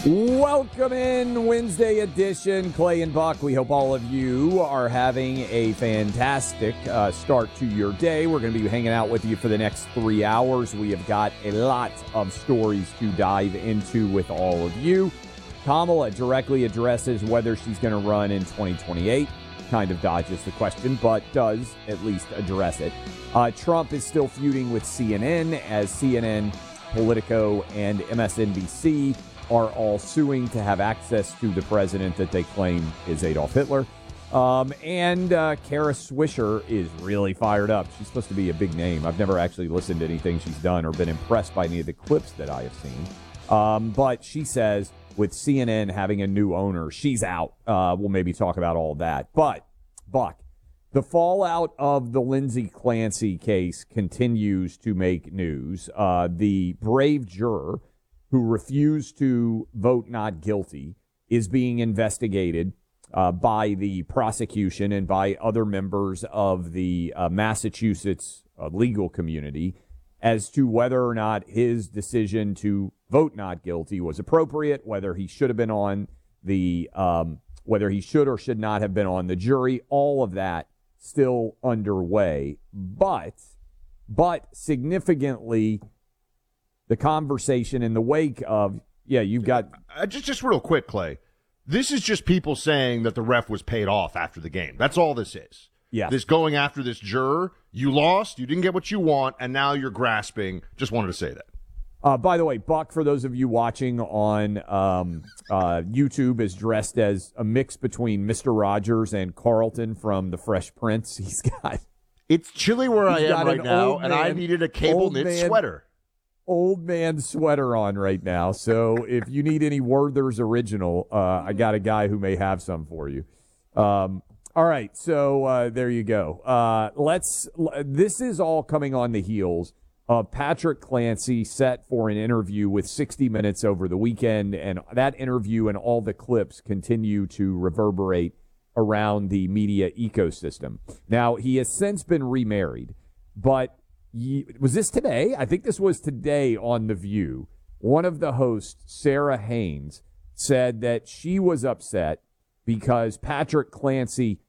Welcome in Wednesday edition, Clay and Buck. We hope all of you are having a fantastic start to your day. We're going to be hanging out with you for the next 3 hours. We have got a lot of stories to dive into with all of you. Kamala directly addresses whether she's going to run in 2028. Kind of dodges the question, but does at least address it. Trump is still feuding with CNN as CNN, Politico, and MSNBC are all suing to have access to the president that they claim is Adolf Hitler. And Kara Swisher is really fired up. She's supposed to be a big name. I've never actually listened to anything she's done or been impressed by any of the clips that I have seen. But she says with CNN having a new owner, she's out. We'll maybe talk about all that. But, Buck, the fallout of the Lindsey Clancy case continues to make news. The brave juror who refused to vote not guilty is being investigated by the prosecution and by other members of the Massachusetts legal community as to whether or not his decision to vote not guilty was appropriate, whether he should have been on the, whether he should or should not have been on the jury. All of that still underway, but significantly, the conversation in the wake of, you've got... Just real quick, Clay. This is just people saying that the ref was paid off after the game. That's all this is. Yeah. This going after this juror. You lost, you didn't get what you want, and now you're grasping. Just wanted to say that. By the way, Buck, for those of you watching on YouTube, is dressed as a mix between Mr. Rogers and Carlton from The Fresh Prince. He's got... It's chilly where I am right now, and I needed a cable knit sweater. Old man sweater on right now. So if you need any Werther's original, I got a guy who may have some for you. All right. So there you go. This is all coming on the heels of Patrick Clancy set for an interview with 60 Minutes over the weekend. And that interview and all the clips continue to reverberate around the media ecosystem. Now, he has since been remarried, but was this today? I think this was today on The View. One of the hosts, Sarah Haynes, said that she was upset because Patrick Clancy